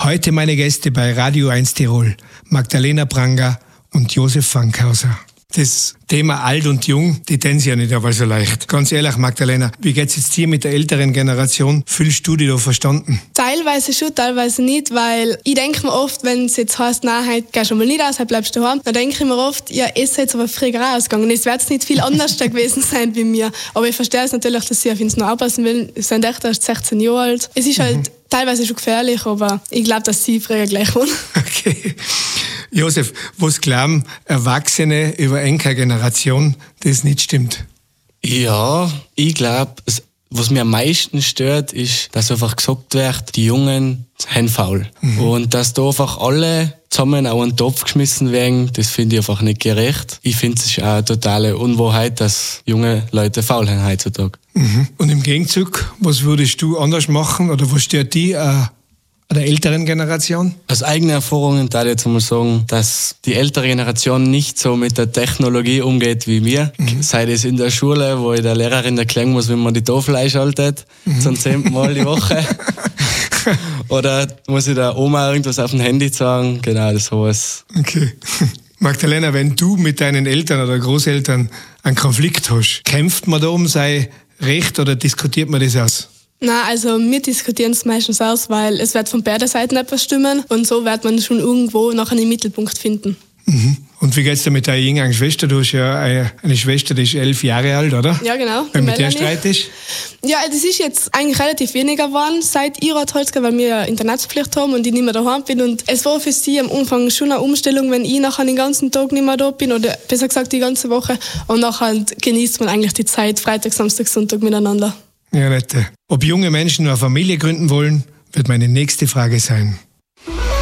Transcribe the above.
Heute meine Gäste bei Radio 1 Tirol, Magdalena Pranger und Josef Fankhauser. Das Thema alt und jung, die tun sie ja nicht aber so leicht. Ganz ehrlich, Magdalena, wie geht's jetzt dir mit der älteren Generation? Fühlst du dich da verstanden? Teilweise schon, teilweise nicht, weil ich denke mir oft, wenn es jetzt heisst, nein, heute gehst du mal nicht aus, heute bleibst du daheim, dann denke ich mir oft, ja, es ist jetzt aber früher auch ausgegangen. Es wird nicht viel anders gewesen sein wie mir. Aber ich verstehe es natürlich, dass sie auf uns noch aufpassen will. Sie sind echt erst 16 Jahre alt. Es ist halt teilweise schon gefährlich, aber ich glaube, dass sie früher gleich waren. Okay. Josef, was glauben Erwachsene über eine Generation, das nicht stimmt? Ja, ich glaube, was mir am meisten stört, ist, dass einfach gesagt wird, die Jungen sind faul. Und dass da einfach alle zusammen auf einen Topf geschmissen werden, das finde ich einfach nicht gerecht. Ich finde es ist auch eine totale Unwahrheit, dass junge Leute faul sind heutzutage. Und im Gegenzug, was würdest du anders machen oder was stört dich der älteren Generation? Aus eigenen Erfahrungen darf ich jetzt mal sagen, dass die ältere Generation nicht so mit der Technologie umgeht wie wir. Sei es in der Schule, wo ich der Lehrerin erklären muss, wie man die Tafel einschaltet, zum 10. Mal die Woche. Oder muss ich der Oma irgendwas auf dem Handy sagen? Genau, das sowas. Okay. Magdalena, wenn du mit deinen Eltern oder Großeltern einen Konflikt hast, kämpft man da um sein Recht oder diskutiert man das aus? Nein, also wir diskutieren es meistens aus, weil es wird von beiden Seiten etwas stimmen und so wird man schon irgendwo nachher einen Mittelpunkt finden. Und wie geht's dir mit deiner jüngeren Schwester? Du hast ja eine Schwester, die ist 11 Jahre alt, oder? Ja, genau. Wenn mit der Streit ist? Ja, das ist jetzt eigentlich relativ weniger geworden seit ihrer Holzke, weil wir ja Internatspflicht haben und ich nicht mehr daheim bin. Und es war für sie am Anfang schon eine Umstellung, wenn ich nachher den ganzen Tag nicht mehr da bin oder besser gesagt die ganze Woche. Und nachher genießt man eigentlich die Zeit Freitag, Samstag, Sonntag miteinander. Ja, nett. Ob junge Menschen eine Familie gründen wollen, wird meine nächste Frage sein.